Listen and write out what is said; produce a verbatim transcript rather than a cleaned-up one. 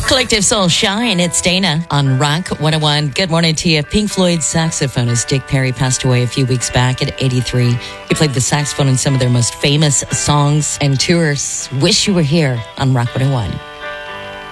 Collective Soul Shine, it's Dana on Rock one oh one. Good morning to you. Pink Floyd saxophonist Dick Perry passed away a few weeks back at eighty-three. He played the saxophone in some of their most famous songs and tours. Wish You Were Here on Rock one oh one.